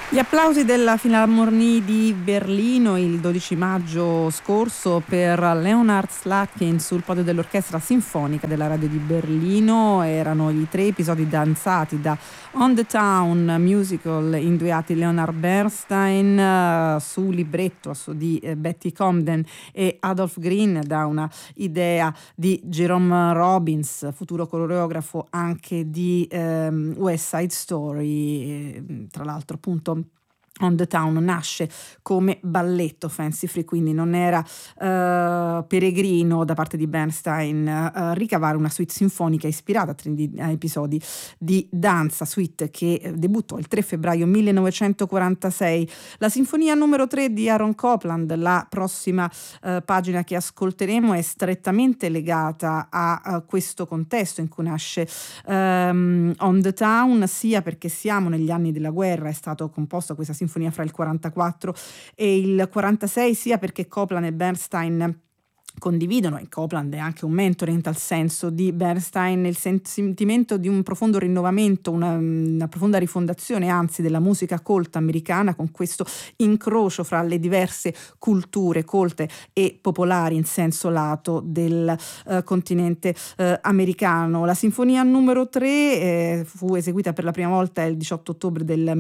Gli applausi della Filarmonia di Berlino il 12 maggio scorso per Leonard Slatkin sul podio dell'Orchestra Sinfonica della Radio di Berlino erano i 3 episodi danzati da On the Town musical induiati Leonard Bernstein su libretto di Betty Comden e Adolph Green, da una idea di Jerome Robbins, futuro coreografo anche di West Side Story. Tra l'altro appunto On the Town nasce come balletto fancy free, quindi non era peregrino da parte di Bernstein ricavare una suite sinfonica ispirata a episodi di danza, suite che debuttò il 3 febbraio 1946. La sinfonia numero 3 di Aaron Copland, la prossima pagina che ascolteremo, è strettamente legata a questo contesto in cui nasce On the Town, sia perché siamo negli anni della guerra, è stato composto questa sinfonia fra il 44 e il 46, sia perché Copland e Bernstein condividono, e Copland è anche un mentore in tal senso di Bernstein, il sentimento di un profondo rinnovamento, una profonda rifondazione anzi della musica colta americana, con questo incrocio fra le diverse culture colte e popolari in senso lato del continente americano. La sinfonia numero 3 fu eseguita per la prima volta il 18 ottobre del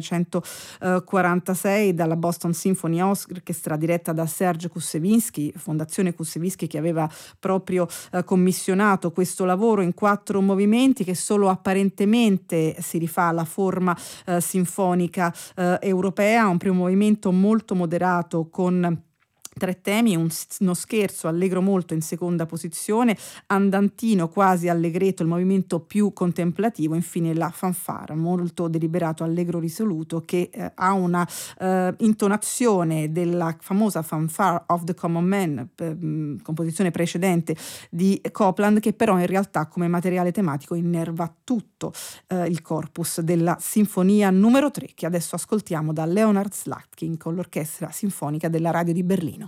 1946 dalla Boston Symphony Orchestra, diretta da Serge Koussevinsky, Fondazione Koussevinsky, che aveva proprio commissionato questo lavoro in 4 movimenti, che solo apparentemente si rifà alla forma sinfonica europea. Un primo movimento molto moderato con 3 temi, uno scherzo allegro molto in seconda posizione, andantino quasi allegretto, il movimento più contemplativo, infine la fanfara molto deliberato, allegro risoluto, che ha una intonazione della famosa Fanfare of the Common Man, composizione precedente di Copland, che però in realtà come materiale tematico innerva tutto il corpus della sinfonia numero 3, che adesso ascoltiamo da Leonard Slatkin con l'Orchestra Sinfonica della Radio di Berlino.